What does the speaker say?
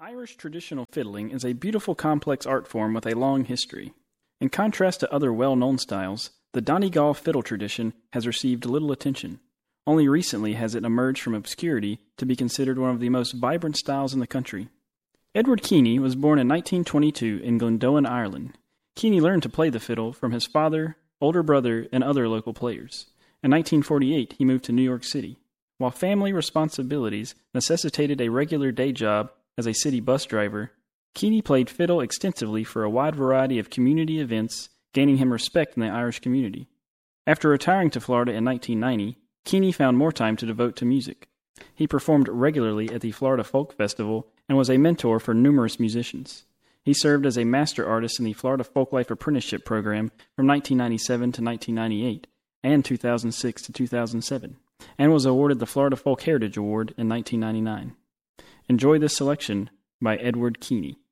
Irish traditional fiddling is a beautiful complex art form with a long history. In contrast to other well-known styles, the Donegal fiddle tradition has received little attention. Only recently has it emerged from obscurity to be considered one of the most vibrant styles in the country. Edward Keeney was born in 1922 in Glendowen, Ireland. Keeney learned to play the fiddle from his father, older brother, and other local players. In 1948, he moved to New York City. While family responsibilities necessitated a regular day job as a city bus driver, Keeney played fiddle extensively for a wide variety of community events, gaining him respect in the Irish community. After retiring to Florida in 1990, Keeney found more time to devote to music. He performed regularly at the Florida Folk Festival and was a mentor for numerous musicians. He served as a master artist in the Florida Folklife Apprenticeship Program from 1997 to 1998 and 2006 to 2007, and was awarded the Florida Folk Heritage Award in 1999. Enjoy this selection by Edward Keeney.